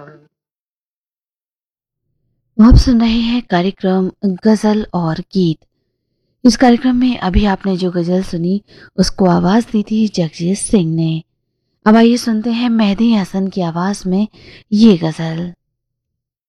आप सुन रहे हैं कार्यक्रम गजल और गीत। इस कार्यक्रम में अभी आपने जो गजल सुनी उसको आवाज दी थी जगजीत सिंह ने। अब आइए सुनते हैं मेहदी हसन की आवाज में ये गजल।